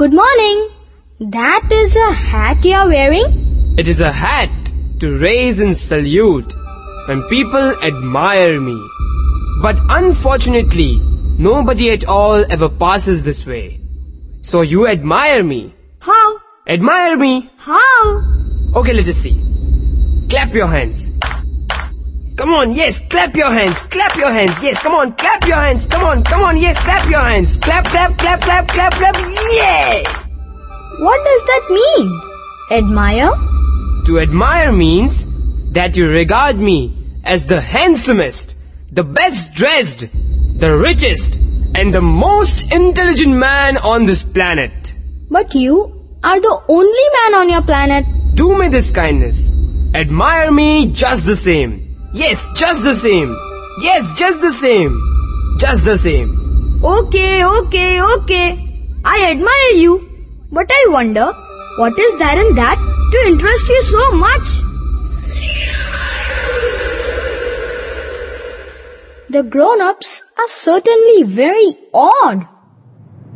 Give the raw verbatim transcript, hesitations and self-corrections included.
Good morning. That is a hat you are wearing? It is a hat to raise and salute when people admire me. But unfortunately, nobody at all ever passes this way. So you admire me. How? Admire me. How? Okay, let us see. Clap your hands. Come on, yes, clap your hands, clap your hands, yes, come on, clap your hands, come on, come on, yes, clap your hands, clap, clap, clap, clap, clap, clap, yeah! What does that mean? Admire? To admire means that you regard me as the handsomest, the best dressed, the richest, and the most intelligent man on this planet. But you are the only man on your planet. Do me this kindness. Admire me just the same. Yes, just the same. Yes, just the same. Just the same. Okay, okay, okay. I admire you. But I wonder, what is there in that to interest you so much? The grown-ups are certainly very odd.